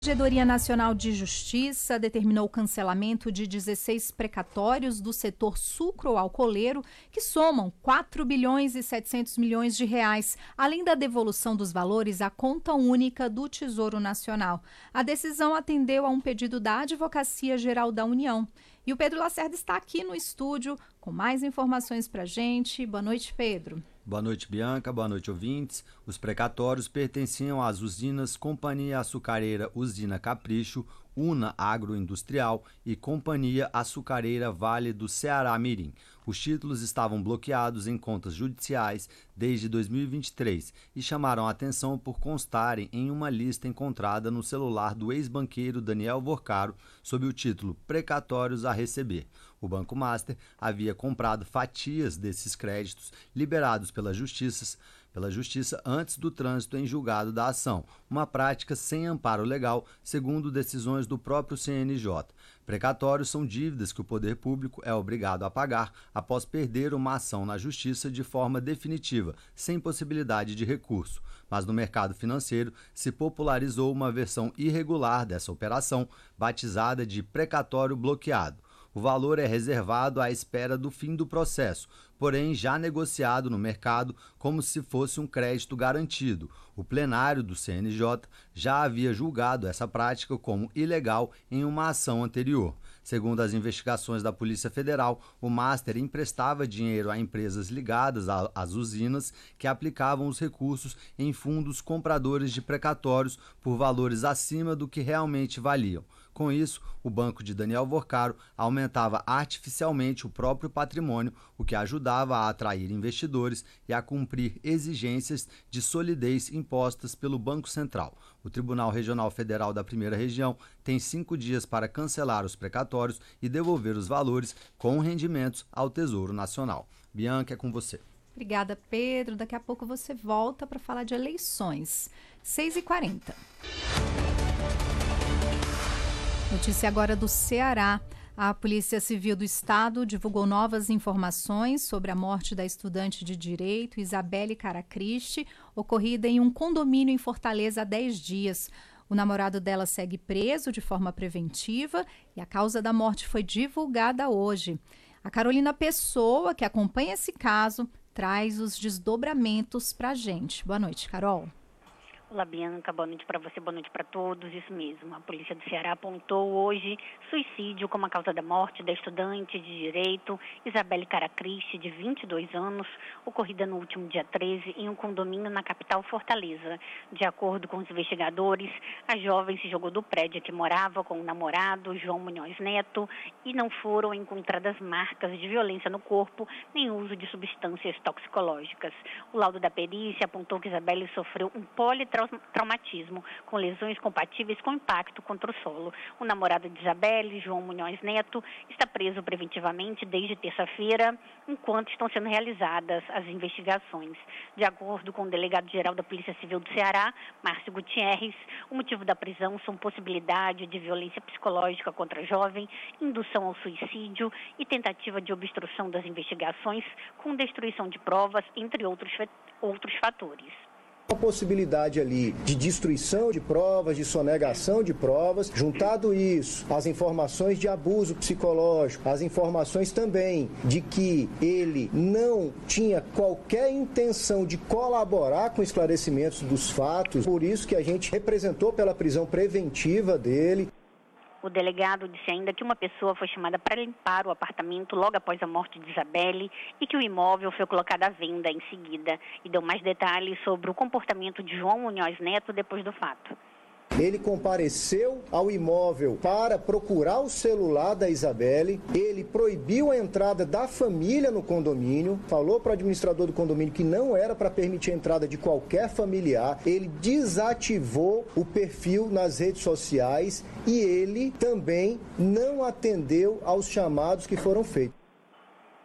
A Corregedoria Nacional de Justiça determinou o cancelamento de 16 precatórios do setor sucroalcooleiro, que somam 4 bilhões e 700 milhões de reais, além da devolução dos valores à conta única do Tesouro Nacional. A decisão atendeu a um pedido da Advocacia Geral da União. E o Pedro Lacerda está aqui no estúdio com mais informações para a gente. Boa noite, Pedro. Boa noite, Bianca. Boa noite, ouvintes. Os precatórios pertenciam às usinas Companhia Açucareira Usina Capricho, Una Agroindustrial e Companhia Açucareira Vale do Ceará Mirim. Os títulos estavam bloqueados em contas judiciais desde 2023 e chamaram a atenção por constarem em uma lista encontrada no celular do ex-banqueiro Daniel Vorcaro sob o título Precatórios a Receber. O Banco Master havia comprado fatias desses créditos liberados pela Justiça antes do trânsito em julgado da ação, uma prática sem amparo legal, segundo decisões do próprio CNJ. Precatórios são dívidas que o poder público é obrigado a pagar após perder uma ação na Justiça de forma definitiva, sem possibilidade de recurso. Mas no mercado financeiro se popularizou uma versão irregular dessa operação, batizada de precatório bloqueado. O valor é reservado à espera do fim do processo, porém já negociado no mercado como se fosse um crédito garantido. O plenário do CNJ já havia julgado essa prática como ilegal em uma ação anterior. Segundo as investigações da Polícia Federal, o Master emprestava dinheiro a empresas ligadas às usinas que aplicavam os recursos em fundos compradores de precatórios por valores acima do que realmente valiam. Com isso, o banco de Daniel Vorcaro aumentava artificialmente o próprio patrimônio, o que ajudava a atrair investidores e a cumprir exigências de solidez impostas pelo Banco Central. O Tribunal Regional Federal da Primeira Região tem 5 dias para cancelar os precatórios e devolver os valores com rendimentos ao Tesouro Nacional. Bianca, é com você. Obrigada, Pedro. Daqui a pouco você volta para falar de eleições. 6h40. Notícia agora do Ceará. A Polícia Civil do Estado divulgou novas informações sobre a morte da estudante de Direito Isabelle Caracristi, ocorrida em um condomínio em Fortaleza há 10 dias. O namorado dela segue preso de forma preventiva e a causa da morte foi divulgada hoje. A Carolina Pessoa, que acompanha esse caso, traz os desdobramentos para a gente. Boa noite, Carol. Olá, Bianca, boa noite para você, boa noite para todos. Isso mesmo, a Polícia do Ceará apontou hoje suicídio como a causa da morte da estudante de Direito Isabelle Caracristi, de 22 anos, ocorrida no último dia 13 em um condomínio na capital Fortaleza. De acordo com os investigadores, a jovem se jogou do prédio que morava com o namorado, João Munhoz Neto, e não foram encontradas marcas de violência no corpo nem uso de substâncias toxicológicas. O laudo da perícia apontou que Isabelle sofreu um politraumatismo, com lesões compatíveis com impacto contra o solo. O namorado de Isabelle, João Munhoz Neto, está preso preventivamente desde terça-feira, enquanto estão sendo realizadas as investigações. De acordo com o delegado-geral da Polícia Civil do Ceará, Márcio Gutierrez, o motivo da prisão são possibilidade de violência psicológica contra a jovem, indução ao suicídio e tentativa de obstrução das investigações com destruição de provas, entre outros fatores. A possibilidade ali de destruição de provas, de sonegação de provas, juntado isso, as informações de abuso psicológico, as informações também de que ele não tinha qualquer intenção de colaborar com esclarecimentos dos fatos, por isso que a gente representou pela prisão preventiva dele. O delegado disse ainda que uma pessoa foi chamada para limpar o apartamento logo após a morte de Isabelle e que o imóvel foi colocado à venda em seguida. E deu mais detalhes sobre o comportamento de João Munhoz Neto depois do fato. Ele compareceu ao imóvel para procurar o celular da Isabelle, ele proibiu a entrada da família no condomínio, falou para o administrador do condomínio que não era para permitir a entrada de qualquer familiar, ele desativou o perfil nas redes sociais e ele também não atendeu aos chamados que foram feitos.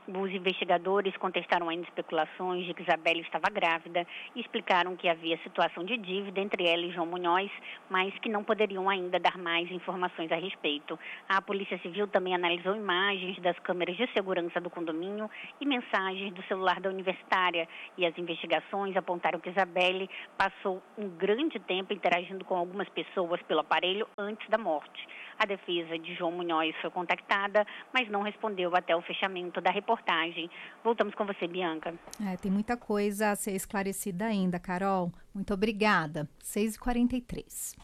Os investigadores contestaram ainda especulações de que Isabelle estava grávida e explicaram que havia situação de dívida entre ela e João Munhoz, mas que não poderiam ainda dar mais informações a respeito. A Polícia Civil também analisou imagens das câmeras de segurança do condomínio e mensagens do celular da universitária, e as investigações apontaram que Isabelle passou um grande tempo interagindo com algumas pessoas pelo aparelho antes da morte. A defesa de João Munhoz foi contactada, mas não respondeu até o fechamento da reportagem. Voltamos com você, Bianca. Tem muita coisa a ser esclarecida ainda, Carol. Muito obrigada. 6h43.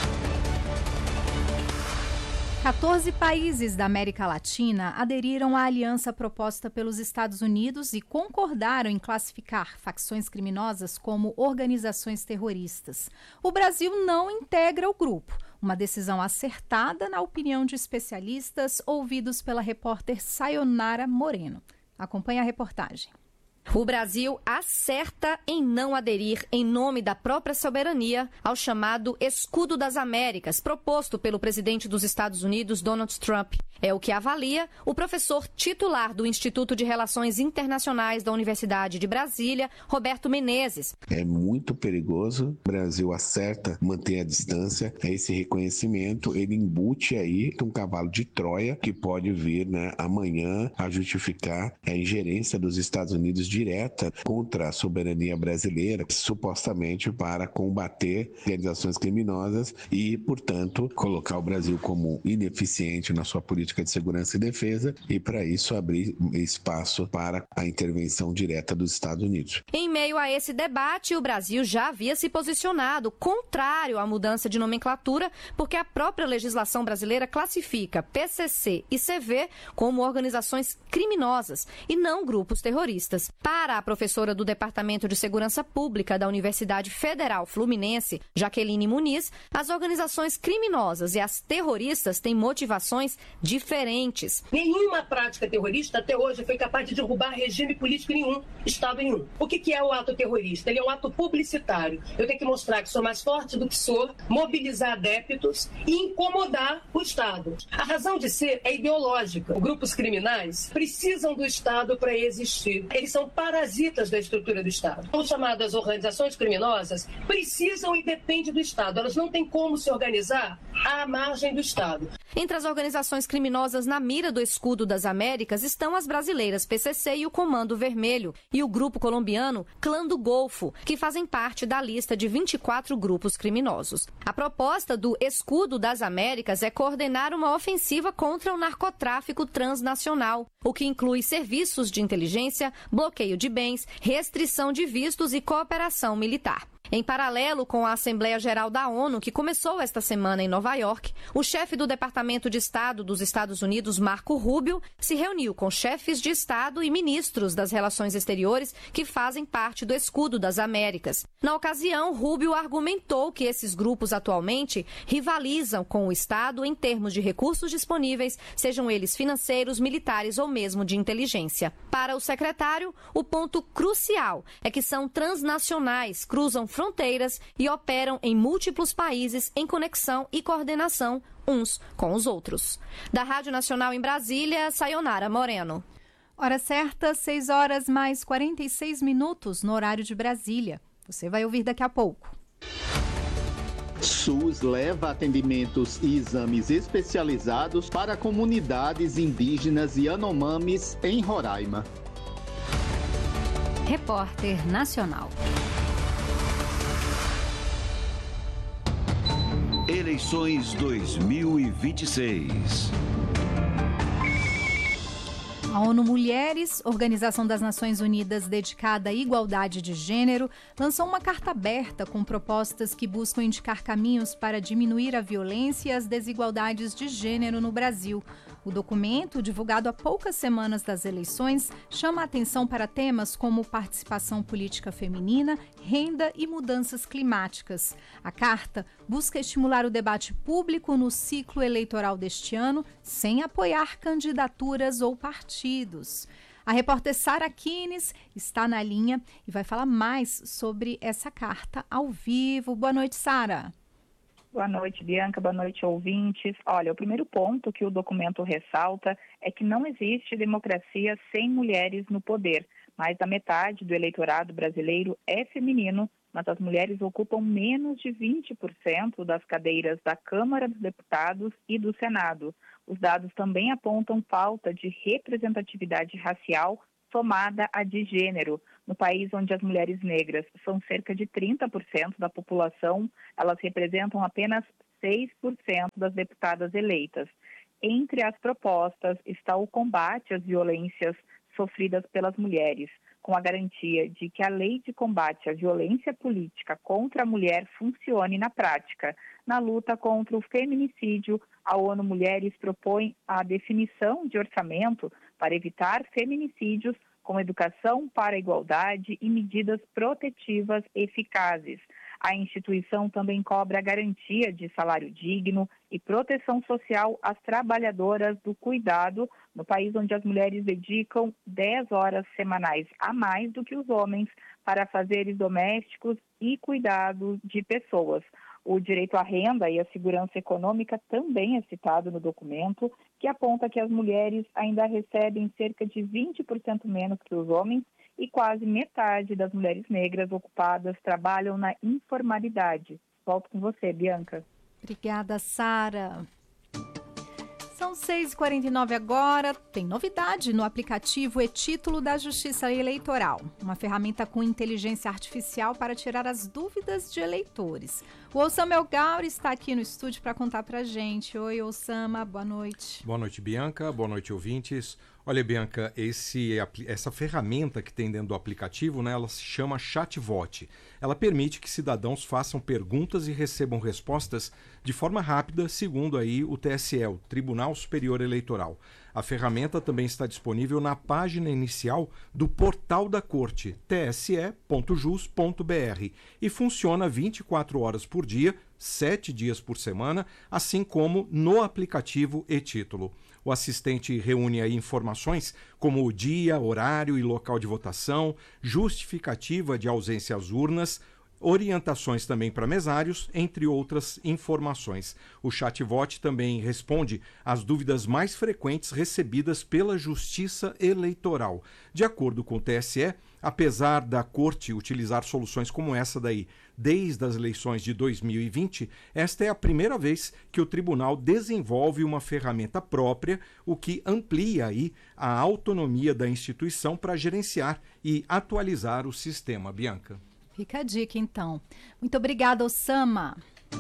14 países da América Latina aderiram à aliança proposta pelos Estados Unidos e concordaram em classificar facções criminosas como organizações terroristas. O Brasil não integra o grupo. Uma decisão acertada, na opinião de especialistas ouvidos pela repórter Sayonara Moreno. Acompanhe a reportagem. O Brasil acerta em não aderir, em nome da própria soberania, ao chamado Escudo das Américas, proposto pelo presidente dos Estados Unidos, Donald Trump. É o que avalia o professor titular do Instituto de Relações Internacionais da Universidade de Brasília, Roberto Menezes. É muito perigoso. O Brasil acerta manter a distância. Esse reconhecimento, ele embute aí um cavalo de Troia que pode vir, amanhã a justificar a ingerência dos Estados Unidos direta contra a soberania brasileira, supostamente para combater organizações criminosas e, portanto, colocar o Brasil como ineficiente na sua política de segurança e defesa e, para isso, abrir espaço para a intervenção direta dos Estados Unidos. Em meio a esse debate, o Brasil já havia se posicionado contrário à mudança de nomenclatura, porque a própria legislação brasileira classifica PCC e CV como organizações criminosas e não grupos terroristas. Para a professora do Departamento de Segurança Pública da Universidade Federal Fluminense, Jaqueline Muniz, as organizações criminosas e as terroristas têm motivações diferentes. Nenhuma prática terrorista até hoje foi capaz de derrubar regime político nenhum, Estado nenhum. O que é o ato terrorista? Ele é um ato publicitário. Eu tenho que mostrar que sou mais forte do que sou, mobilizar adeptos e incomodar o Estado. A razão de ser é ideológica. Grupos criminais precisam do Estado para existir. Eles são parasitas da estrutura do Estado. As chamadas organizações criminosas precisam e dependem do Estado. Elas não têm como se organizar à margem do Estado. Entre as organizações criminosas na mira do Escudo das Américas estão as brasileiras PCC e o Comando Vermelho, e o grupo colombiano Clã do Golfo, que fazem parte da lista de 24 grupos criminosos. A proposta do Escudo das Américas é coordenar uma ofensiva contra o narcotráfico transnacional, o que inclui serviços de inteligência, bloqueio de bens, restrição de vistos e cooperação militar. Em paralelo com a Assembleia Geral da ONU, que começou esta semana em Nova York, o chefe do Departamento de Estado dos Estados Unidos, Marco Rubio, se reuniu com chefes de Estado e ministros das Relações Exteriores que fazem parte do Escudo das Américas. Na ocasião, Rubio argumentou que esses grupos atualmente rivalizam com o Estado em termos de recursos disponíveis, sejam eles financeiros, militares ou mesmo de inteligência. Para o secretário, o ponto crucial é que são transnacionais, cruzam fronteiras e operam em múltiplos países em conexão e coordenação uns com os outros. Da Rádio Nacional em Brasília, Sayonara Moreno. Hora certa, 6h46 no horário de Brasília. Você vai ouvir daqui a pouco. SUS leva atendimentos e exames especializados para comunidades indígenas e Yanomamis em Roraima. Repórter Nacional. Eleições 2026. A ONU Mulheres, Organização das Nações Unidas dedicada à igualdade de gênero, lançou uma carta aberta com propostas que buscam indicar caminhos para diminuir a violência e as desigualdades de gênero no Brasil. O documento, divulgado há poucas semanas das eleições, chama a atenção para temas como participação política feminina, renda e mudanças climáticas. A carta busca estimular o debate público no ciclo eleitoral deste ano, sem apoiar candidaturas ou partidos. A repórter Sara Kines está na linha e vai falar mais sobre essa carta ao vivo. Boa noite, Sara. Boa noite, Bianca. Boa noite, ouvintes. Olha, o primeiro ponto que o documento ressalta é que não existe democracia sem mulheres no poder. Mais da metade do eleitorado brasileiro é feminino, mas as mulheres ocupam menos de 20% das cadeiras da Câmara dos Deputados e do Senado. Os dados também apontam falta de representatividade racial somada à de gênero. No país onde as mulheres negras são cerca de 30% da população, elas representam apenas 6% das deputadas eleitas. Entre as propostas está o combate às violências sofridas pelas mulheres, com a garantia de que a lei de combate à violência política contra a mulher funcione na prática. Na luta contra o feminicídio, a ONU Mulheres propõe a definição de orçamento para evitar feminicídios com educação para a igualdade e medidas protetivas eficazes. A instituição também cobra a garantia de salário digno e proteção social às trabalhadoras do cuidado, no país onde as mulheres dedicam 10 horas semanais a mais do que os homens para afazeres domésticos e cuidados de pessoas. O direito à renda e à segurança econômica também é citado no documento, que aponta que as mulheres ainda recebem cerca de 20% menos que os homens e quase metade das mulheres negras ocupadas trabalham na informalidade. Volto com você, Bianca. Obrigada, Sara. São 6h49 agora. Tem novidade no aplicativo e-Título da Justiça Eleitoral, uma ferramenta com inteligência artificial para tirar as dúvidas de eleitores. O Osama Elgauri está aqui no estúdio para contar para a gente. Oi, Osama, boa noite. Boa noite, Bianca. Boa noite, ouvintes. Olha, Bianca, essa ferramenta que tem dentro do aplicativo, né, ela se chama ChatVot. Ela permite que cidadãos façam perguntas e recebam respostas de forma rápida, segundo aí o TSE, o Tribunal Superior Eleitoral. A ferramenta também está disponível na página inicial do portal da Corte, tse.jus.br, e funciona 24 horas por dia, 7 dias por semana, assim como no aplicativo e-Título. O assistente reúne aí informações como o dia, horário e local de votação, justificativa de ausência às urnas, orientações também para mesários, entre outras informações. O ChatVot também responde às dúvidas mais frequentes recebidas pela Justiça Eleitoral. De acordo com o TSE, apesar da Corte utilizar soluções como essa daí desde as eleições de 2020, esta é a primeira vez que o tribunal desenvolve uma ferramenta própria, o que amplia aí a autonomia da instituição para gerenciar e atualizar o sistema. Bianca. Fica a dica, então. Muito obrigada, Osama.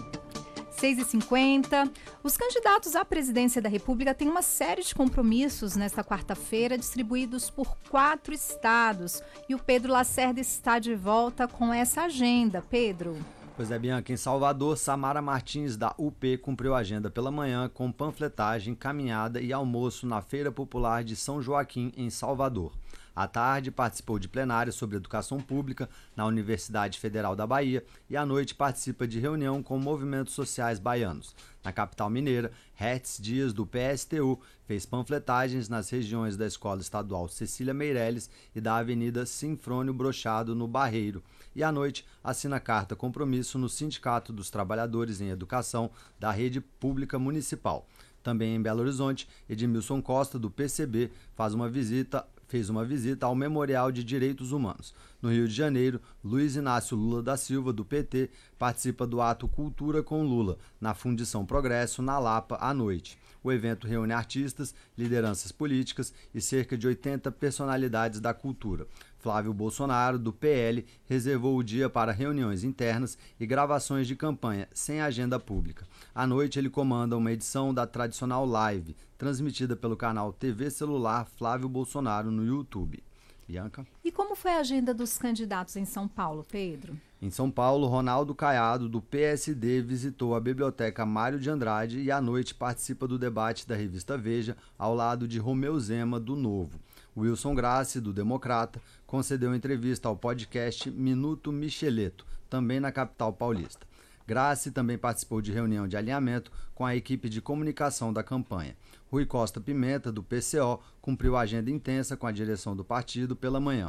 6h50. Os candidatos à presidência da República têm uma série de compromissos nesta quarta-feira, distribuídos por 4 estados. E o Pedro Lacerda está de volta com essa agenda. Pedro. Pois é, Bianca, em Salvador, Samara Martins, da UP, cumpriu a agenda pela manhã com panfletagem, caminhada e almoço na Feira Popular de São Joaquim, em Salvador. À tarde, participou de plenária sobre educação pública na Universidade Federal da Bahia e à noite participa de reunião com movimentos sociais baianos. Na capital mineira, Hertz Dias, do PSTU, fez panfletagens nas regiões da Escola Estadual Cecília Meirelles e da Avenida Sinfrônio Brochado, no Barreiro. E à noite, assina carta compromisso no Sindicato dos Trabalhadores em Educação da Rede Pública Municipal. Também em Belo Horizonte, Edmilson Costa, do PCB, fez uma visita ao Memorial de Direitos Humanos. No Rio de Janeiro, Luiz Inácio Lula da Silva, do PT, participa do ato Cultura com Lula, na Fundição Progresso, na Lapa, à noite. O evento reúne artistas, lideranças políticas e cerca de 80 personalidades da cultura. Flávio Bolsonaro, do PL, reservou o dia para reuniões internas e gravações de campanha sem agenda pública. À noite, ele comanda uma edição da tradicional live, transmitida pelo canal TV Celular Flávio Bolsonaro no YouTube. Bianca? E como foi a agenda dos candidatos em São Paulo, Pedro? Em São Paulo, Ronaldo Caiado, do PSD, visitou a Biblioteca Mário de Andrade e à noite participa do debate da revista Veja, ao lado de Romeu Zema, do Novo. Wilson Grassi, do Democrata, concedeu entrevista ao podcast Minuto Micheleto, também na capital paulista. Grassi também participou de reunião de alinhamento com a equipe de comunicação da campanha. Rui Costa Pimenta, do PCO, cumpriu a agenda intensa com a direção do partido pela manhã.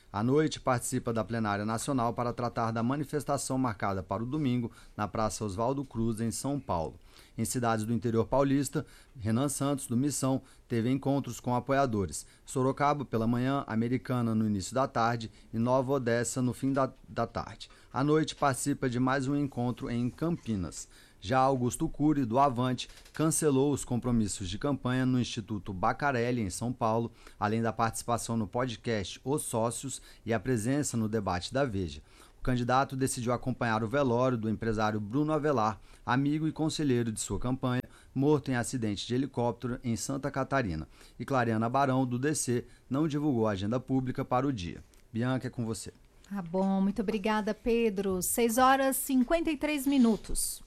À noite, participa da plenária nacional para tratar da manifestação marcada para o domingo na Praça Oswaldo Cruz, em São Paulo. Em cidades do interior paulista, Renan Santos, do Missão, teve encontros com apoiadores. Sorocaba, pela manhã, Americana, no início da tarde e Nova Odessa, no fim da tarde. À noite, participa de mais um encontro em Campinas. Já Augusto Cury, do Avante, cancelou os compromissos de campanha no Instituto Bacarelli, em São Paulo, além da participação no podcast Os Sócios e a presença no debate da Veja. O candidato decidiu acompanhar o velório do empresário Bruno Avelar, amigo e conselheiro de sua campanha, morto em acidente de helicóptero em Santa Catarina. E Clariana Barão, do DC, não divulgou a agenda pública para o dia. Bianca, é com você. Tá bom, muito obrigada, Pedro. 6h53.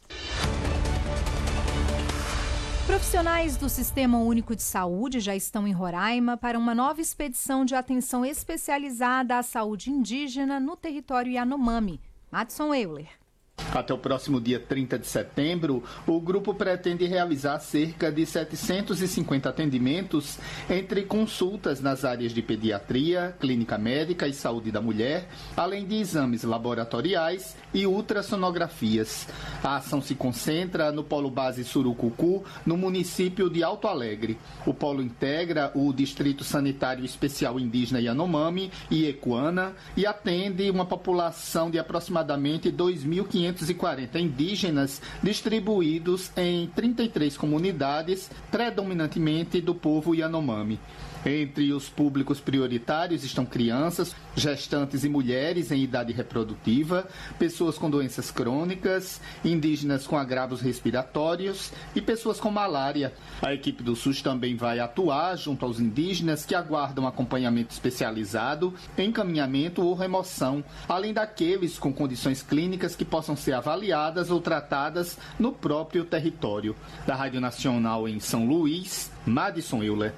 Profissionais do Sistema Único de Saúde já estão em Roraima para uma nova expedição de atenção especializada à saúde indígena no território Yanomami. Madison Euler. Até o próximo dia 30 de setembro, o grupo pretende realizar cerca de 750 atendimentos entre consultas nas áreas de pediatria, clínica médica e saúde da mulher, além de exames laboratoriais e ultrassonografias. A ação se concentra no Polo Base Surucucu, no município de Alto Alegre. O polo integra o Distrito Sanitário Especial Indígena Yanomami e Equana e atende uma população de aproximadamente 2.540 indígenas distribuídos em 33 comunidades, predominantemente do povo Yanomami. Entre os públicos prioritários estão crianças, gestantes e mulheres em idade reprodutiva, pessoas com doenças crônicas, indígenas com agravos respiratórios e pessoas com malária. A equipe do SUS também vai atuar junto aos indígenas que aguardam acompanhamento especializado, encaminhamento ou remoção, além daqueles com condições clínicas que possam ser avaliadas ou tratadas no próprio território. Da Rádio Nacional em São Luís, Madison Euler.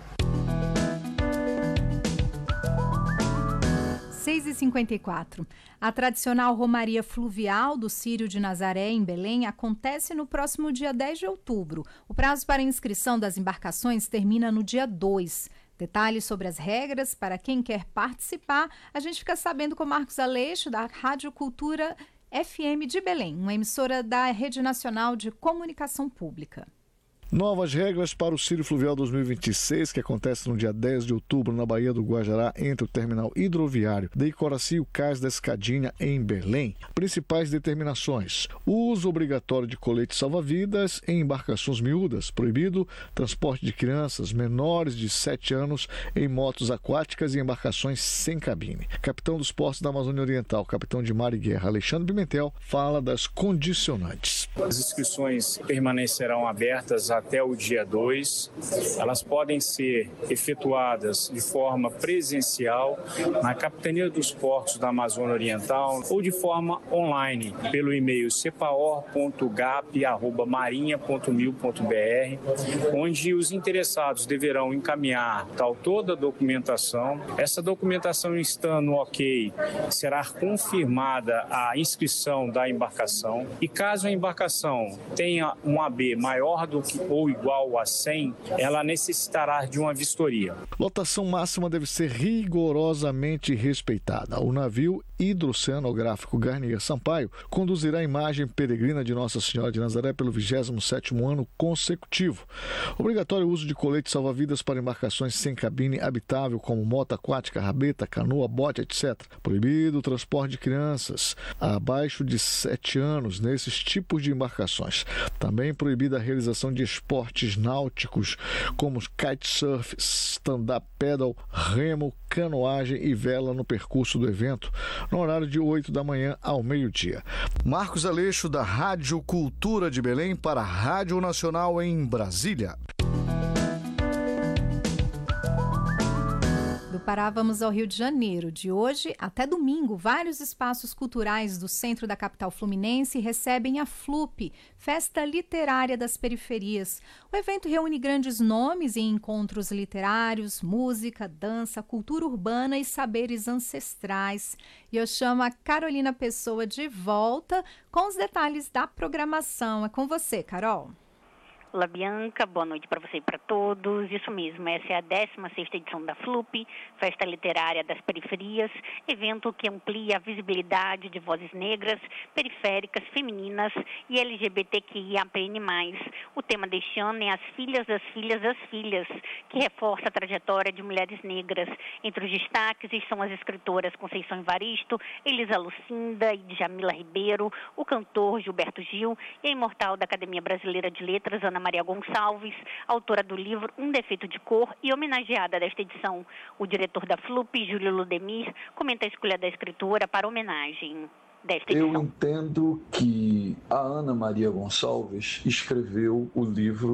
6h54. A tradicional Romaria Fluvial do Círio de Nazaré, em Belém, acontece no próximo dia 10 de outubro. O prazo para inscrição das embarcações termina no dia 2. Detalhes sobre as regras para quem quer participar, a gente fica sabendo com Marcos Aleixo, da Rádio Cultura FM de Belém, uma emissora da Rede Nacional de Comunicação Pública. Novas regras para o Círio Fluvial 2026, que acontece no dia 10 de outubro na Baía do Guajará, entre o terminal hidroviário de Icoraci e o Cais da Escadinha, em Belém. Principais determinações: uso obrigatório de colete salva-vidas em embarcações miúdas, proibido transporte de crianças menores de 7 anos em motos aquáticas e embarcações sem cabine. Capitão dos Portos da Amazônia Oriental, capitão de mar e guerra, Alexandre Pimentel, fala das condicionantes. As inscrições permanecerão abertas até o dia 2. Elas podem ser efetuadas de forma presencial na Capitania dos Portos da Amazônia Oriental ou de forma online pelo e-mail cepaor.gap@marinha.mil.br, onde os interessados deverão encaminhar toda a documentação. Essa documentação estando ok, será confirmada a inscrição da embarcação e caso a embarcação tenha um AB maior do que ou igual a 100, ela necessitará de uma vistoria. Lotação máxima deve ser rigorosamente respeitada. O navio hidroceanográfico Garnier Sampaio conduzirá a imagem peregrina de Nossa Senhora de Nazaré pelo 27º ano consecutivo. Obrigatório uso de colete salva-vidas para embarcações sem cabine habitável, como moto aquática, rabeta, canoa, bote, etc. Proibido o transporte de crianças abaixo de 7 anos nesses tipos de embarcações. Também proibida a realização de esportes náuticos como kitesurf, stand-up paddle, remo, canoagem e vela no percurso do evento, no horário de 8 da manhã ao meio-dia. Marcos Aleixo, da Rádio Cultura de Belém, para a Rádio Nacional em Brasília. Do Pará, vamos ao Rio de Janeiro. De hoje até domingo, vários espaços culturais do centro da capital fluminense recebem a FLUP, Festa Literária das Periferias. O evento reúne grandes nomes em encontros literários, música, dança, cultura urbana e saberes ancestrais. E eu chamo a Carolina Pessoa de volta com os detalhes da programação. É com você, Carol. Olá, Bianca, boa noite para você e para todos. Isso mesmo, essa é a 16ª edição da FLUP, Festa Literária das Periferias, evento que amplia a visibilidade de vozes negras, periféricas, femininas e LGBTQIAPN+. O tema deste ano é As Filhas das Filhas das Filhas, que reforça a trajetória de mulheres negras. Entre os destaques estão as escritoras Conceição Evaristo, Elisa Lucinda e Djamila Ribeiro, o cantor Gilberto Gil e a imortal da Academia Brasileira de Letras, Ana Maria Gonçalves, autora do livro Um Defeito de Cor e homenageada desta edição. O diretor da FLUP, Júlio Ludemir, comenta a escolha da escritora para homenagem desta edição. Eu entendo que a Ana Maria Gonçalves escreveu o livro